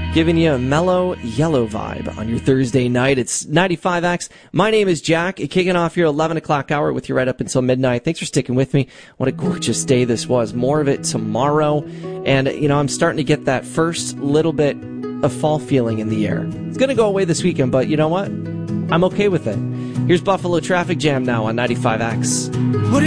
Giving you a mellow yellow vibe on your Thursday night. It's 95X. My name is Jack. Kicking off your 11 o'clock hour with you right up until midnight. Thanks for sticking with me. What a gorgeous day this was. More of it tomorrow. And, I'm starting to get that first little bit of fall feeling in the air. It's going to go away this weekend, but you know what? I'm okay with it. Here's Buffalo Traffic Jam now on 95X.